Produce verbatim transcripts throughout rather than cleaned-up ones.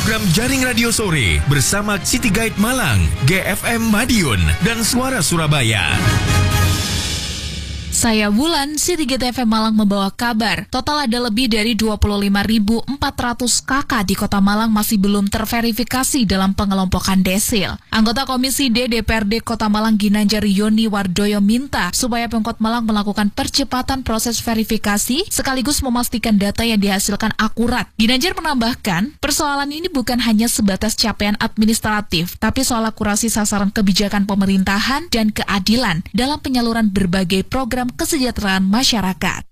program Jaring Radio Sore bersama City Guide Malang, G F M Madiun, dan Suara Surabaya. Saya Wulan, City Guide F M Malang membawa kabar. Total ada lebih dari dua puluh lima ribu empat ratus kakak di Kota Malang masih belum terverifikasi dalam pengelompokan desil. Anggota Komisi D D P R D Kota Malang Ginanjar Yoni Wardoyo minta supaya Pemkot Malang melakukan percepatan proses verifikasi sekaligus memastikan data yang dihasilkan akurat. Ginanjar menambahkan, persoalan ini bukan hanya sebatas capaian administratif, tapi soal akurasi sasaran kebijakan pemerintahan dan keadilan dalam penyaluran berbagai program kesejahteraan masyarakat.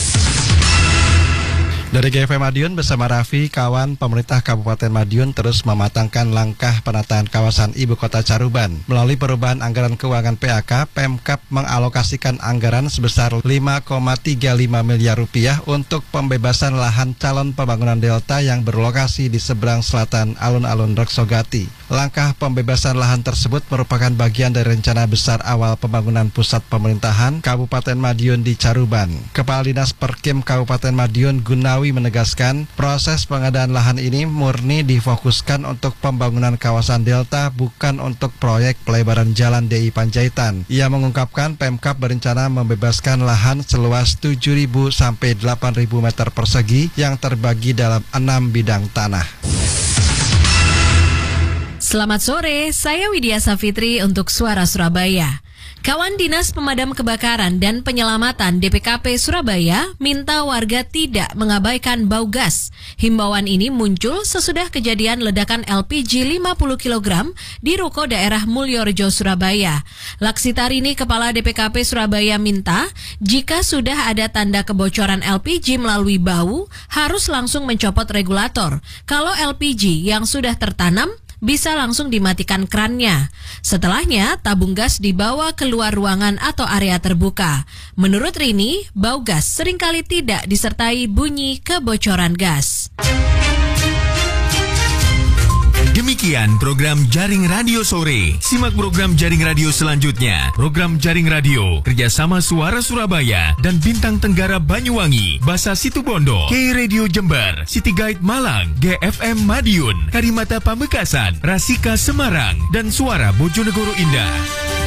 Dari G F M Madiun bersama Raffi, kawan, pemerintah Kabupaten Madiun terus mematangkan langkah penataan kawasan Ibu Kota Caruban. Melalui perubahan anggaran keuangan P A K, Pemkab mengalokasikan anggaran sebesar lima koma tiga lima miliar rupiah untuk pembebasan lahan calon pembangunan Delta yang berlokasi di seberang selatan alun-alun Reksogati. Langkah pembebasan lahan tersebut merupakan bagian dari rencana besar awal pembangunan pusat pemerintahan Kabupaten Madiun di Caruban. Kepala Dinas Perkim Kabupaten Madiun Gunawi menegaskan, proses pengadaan lahan ini murni difokuskan untuk pembangunan kawasan Delta, bukan untuk proyek pelebaran jalan D I Panjaitan. Ia mengungkapkan Pemkab berencana membebaskan lahan seluas tujuh ribu sampai delapan ribu meter persegi yang terbagi dalam enam bidang tanah. Selamat sore, saya Widya Safitri untuk Suara Surabaya. Kawan Dinas Pemadam Kebakaran dan Penyelamatan D P K P Surabaya minta warga tidak mengabaikan bau gas. Himbauan ini muncul sesudah kejadian ledakan L P G lima puluh kilogram di ruko daerah Mulyorejo, Surabaya. Laksitarini, Kepala D P K P Surabaya, minta jika sudah ada tanda kebocoran L P G melalui bau, harus langsung mencopot regulator. Kalau L P G yang sudah tertanam, bisa langsung dimatikan krannya. Setelahnya, tabung gas dibawa keluar ruangan atau area terbuka. Menurut Rini, bau gas seringkali tidak disertai bunyi kebocoran gas. Demikian program Jaring Radio Sore. Simak program Jaring Radio selanjutnya. Program Jaring Radio kerjasama Suara Surabaya dan Bintang Tenggara Banyuwangi, Basa Situbondo, K Radio Jember, City Guide Malang, G F M Madiun, Karimata Pamekasan, Rasika Semarang, dan Suara Bojonegoro Indah.